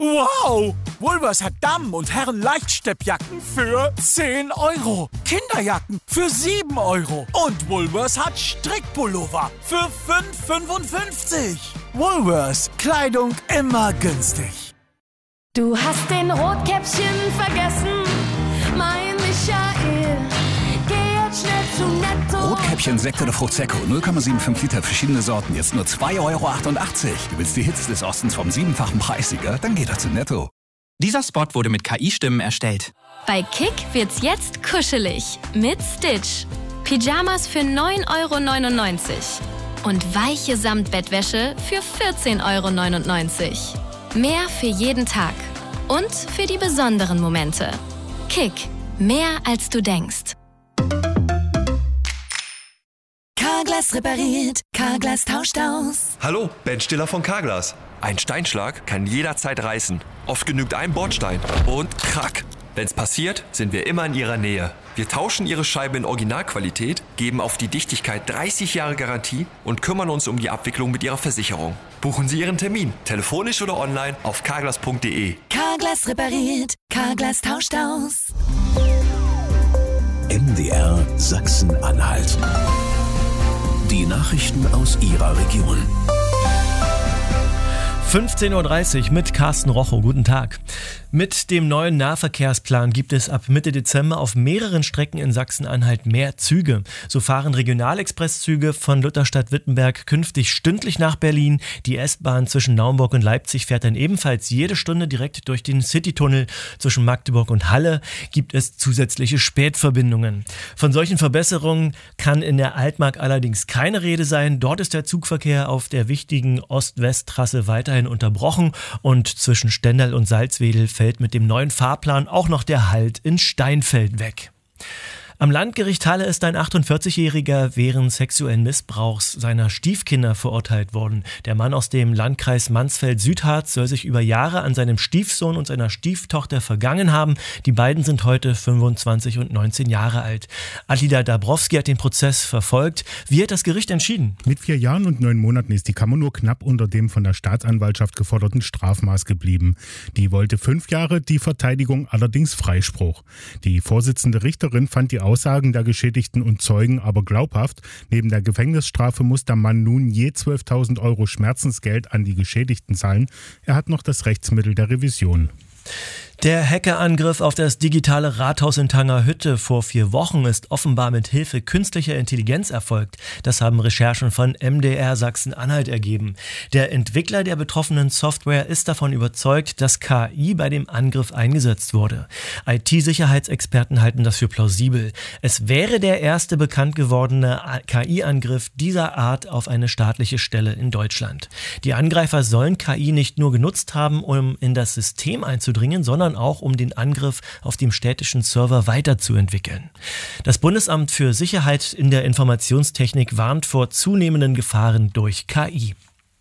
Wow! Woolworths hat Damen- und Herren-Leichtsteppjacken für 10 €. Kinderjacken für 7 €. Und Woolworths hat Strickpullover für 5,55 €. Woolworths. Kleidung immer günstig. Du hast den Rotkäppchen vergessen, mein Michael. Geh jetzt schnell zu Netto. Rotkäppchen, Sekt oder Fruchtsäcko, 0,75 Liter, verschiedene Sorten, jetzt nur 2,88 €. Du willst die Hits des Ostens vom 7-fachen Preissieger? Dann geh doch zu Netto. Dieser Spot wurde mit KI-Stimmen erstellt. Bei Kick wird's jetzt kuschelig mit Stitch. Pyjamas für 9,99 € und weiche Samtbettwäsche für 14,99 €. Mehr für jeden Tag und für die besonderen Momente. Kick, mehr als du denkst. Carglass repariert, Carglass tauscht aus. Hallo, Ben Stiller von Carglass. Ein Steinschlag kann jederzeit reißen. Oft genügt ein Bordstein und krack. Wenn's passiert, sind wir immer in Ihrer Nähe. Wir tauschen Ihre Scheibe in Originalqualität, geben auf die Dichtigkeit 30 Jahre Garantie und kümmern uns um die Abwicklung mit Ihrer Versicherung. Buchen Sie Ihren Termin, telefonisch oder online auf carglass.de. Carglass repariert, Carglass tauscht aus. MDR Sachsen-Anhalt. Die Nachrichten aus Ihrer Region. 15:30 Uhr mit Carsten Rochow. Guten Tag. Mit dem neuen Nahverkehrsplan gibt es ab Mitte Dezember auf mehreren Strecken in Sachsen-Anhalt mehr Züge. So fahren Regionalexpresszüge von Lutherstadt-Wittenberg künftig stündlich nach Berlin. Die S-Bahn zwischen Naumburg und Leipzig fährt dann ebenfalls jede Stunde direkt durch den Citytunnel. Zwischen Magdeburg und Halle gibt es zusätzliche Spätverbindungen. Von solchen Verbesserungen kann in der Altmark allerdings keine Rede sein. Dort ist der Zugverkehr auf der wichtigen Ost-West-Trasse weiterhin unterbrochen und zwischen Stendal und Salzwedel fällt mit dem neuen Fahrplan auch noch der Halt in Steinfeld weg. Am Landgericht Halle ist ein 48-Jähriger wegen sexuellen Missbrauchs seiner Stiefkinder verurteilt worden. Der Mann aus dem Landkreis Mansfeld-Südharz soll sich über Jahre an seinem Stiefsohn und seiner Stieftochter vergangen haben. Die beiden sind heute 25 und 19 Jahre alt. Alida Dabrowski hat den Prozess verfolgt. Wie hat das Gericht entschieden? Mit 4 Jahren und 9 Monaten ist die Kammer nur knapp unter dem von der Staatsanwaltschaft geforderten Strafmaß geblieben. Die wollte 5 Jahre, die Verteidigung allerdings Freispruch. Die Vorsitzende Richterin fand die Aussagen der Geschädigten und Zeugen aber glaubhaft. Neben der Gefängnisstrafe muss der Mann nun je 12.000 € Schmerzensgeld an die Geschädigten zahlen. Er hat noch das Rechtsmittel der Revision. Der Hackerangriff auf das digitale Rathaus in Tangerhütte vor 4 Wochen ist offenbar mit Hilfe künstlicher Intelligenz erfolgt. Das haben Recherchen von MDR Sachsen-Anhalt ergeben. Der Entwickler der betroffenen Software ist davon überzeugt, dass KI bei dem Angriff eingesetzt wurde. IT-Sicherheitsexperten halten das für plausibel. Es wäre der erste bekannt gewordene KI-Angriff dieser Art auf eine staatliche Stelle in Deutschland. Die Angreifer sollen KI nicht nur genutzt haben, um in das System einzudringen, sondern auch um den Angriff auf dem städtischen Server weiterzuentwickeln. Das Bundesamt für Sicherheit in der Informationstechnik warnt vor zunehmenden Gefahren durch KI.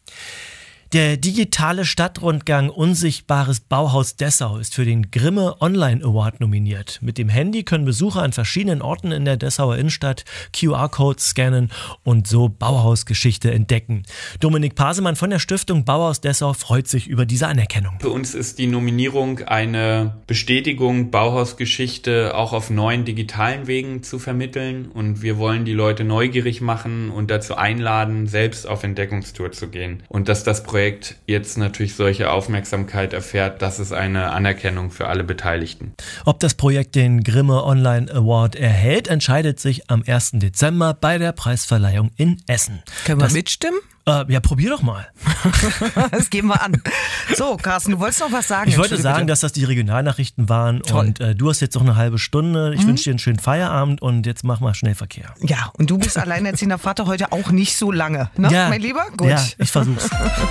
Der digitale Stadtrundgang Unsichtbares Bauhaus Dessau ist für den Grimme Online Award nominiert. Mit dem Handy können Besucher an verschiedenen Orten in der Dessauer Innenstadt QR-Codes scannen und so Bauhausgeschichte entdecken. Dominik Pasemann von der Stiftung Bauhaus Dessau freut sich über diese Anerkennung. Für uns ist die Nominierung eine Bestätigung, Bauhausgeschichte auch auf neuen digitalen Wegen zu vermitteln. Und wir wollen die Leute neugierig machen und dazu einladen, selbst auf Entdeckungstour zu gehen. Und dass das Projekt jetzt natürlich solche Aufmerksamkeit erfährt, das ist eine Anerkennung für alle Beteiligten. Ob das Projekt den Grimme Online Award erhält, entscheidet sich am 1. Dezember bei der Preisverleihung in Essen. Können wir mitstimmen? Ja, probier doch mal. Das geben wir an. So, Carsten, du wolltest noch was sagen. Ich wollte sagen, dass das die Regionalnachrichten waren. Toll. Und du hast jetzt noch eine halbe Stunde. Ich wünsche dir einen schönen Feierabend und jetzt mach mal Schnellverkehr. Ja, und du bist alleinerziehender Vater heute auch nicht so lange, ne, ja, mein Lieber? Gut. Ja, ich versuch's.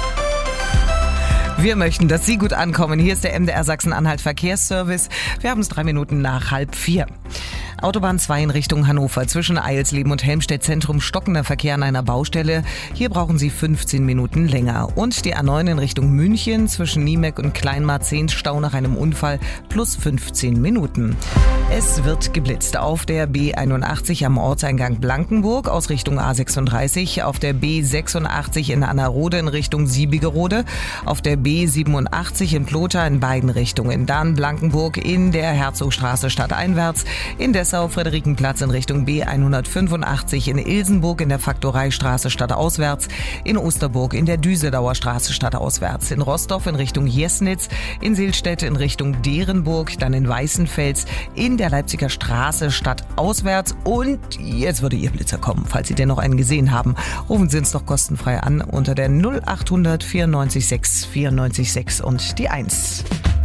Wir möchten, dass Sie gut ankommen. Hier ist der MDR Sachsen-Anhalt Verkehrsservice. Wir haben es 3 Minuten nach 3:30. Autobahn 2 in Richtung Hannover. Zwischen Eilsleben und Helmstedt Zentrum stockender Verkehr an einer Baustelle. Hier brauchen Sie 15 Minuten länger. Und die A9 in Richtung München zwischen Niemeck und Kleinmarzehn Stau nach einem Unfall plus 15 Minuten. Es wird geblitzt auf der B81 am Ortseingang Blankenburg aus Richtung A36, auf der B86 in Annerode in Richtung Siebigerode, auf der B87 in Plotha in beiden Richtungen, dann Blankenburg in der Herzogstraße stadteinwärts, in Dessau Friederikenplatz in Richtung B185, in Ilsenburg in der Faktoreistraße stadtauswärts, in Osterburg in der Düsedauer Straße stadtauswärts, in Rostorf in Richtung Jesnitz, in Seelstedt in Richtung Derenburg, dann in Weißenfels in der Leipziger Straße stadtauswärts und jetzt würde Ihr Blitzer kommen. Falls Sie denn noch einen gesehen haben, rufen Sie uns doch kostenfrei an unter der 0800 94 6 94 6 und die 1.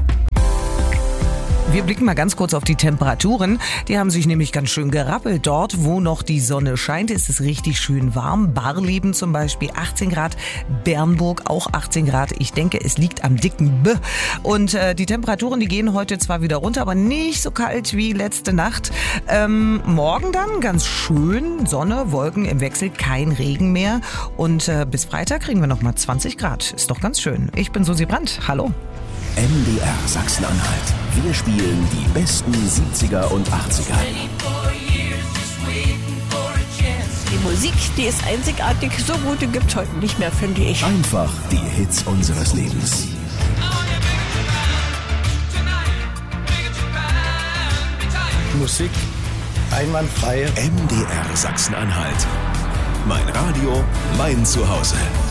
Wir blicken mal ganz kurz auf die Temperaturen. Die haben sich nämlich ganz schön gerappelt. Dort, wo noch die Sonne scheint, ist es richtig schön warm. Barleben zum Beispiel 18 Grad, Bernburg auch 18 Grad. Ich denke, es liegt am dicken B. Und die Temperaturen, die gehen heute zwar wieder runter, aber nicht so kalt wie letzte Nacht. Morgen dann ganz schön, Sonne, Wolken im Wechsel, kein Regen mehr. Und bis Freitag kriegen wir nochmal 20 Grad. Ist doch ganz schön. Ich bin Susi Brandt. Hallo. MDR Sachsen-Anhalt. Wir spielen die besten 70er und 80er. Die Musik, die ist einzigartig. So gute gibt's heute nicht mehr, finde ich. Einfach die Hits unseres Lebens. Musik einwandfrei. MDR Sachsen-Anhalt. Mein Radio, mein Zuhause.